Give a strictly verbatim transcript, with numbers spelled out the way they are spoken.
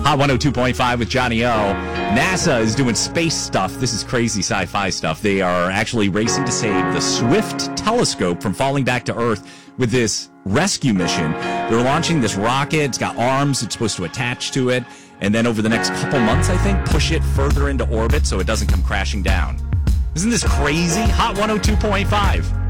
Hot one oh two point five with Johnny O. NASA is doing space stuff. This is crazy sci-fi stuff. They are actually racing to save the Swift telescope from falling back to Earth with this rescue mission. They're launching this rocket. It's got arms. It's supposed to attach to it. And then over the next couple months, I think, push it further into orbit so it doesn't come crashing down. Isn't this crazy? Hot one oh two point five.